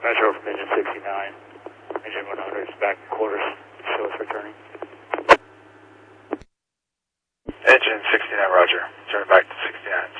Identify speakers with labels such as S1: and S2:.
S1: Metro from engine 69. Engine 100 is back quarters. Show us returning.
S2: Engine 69, roger. Turn back to 69.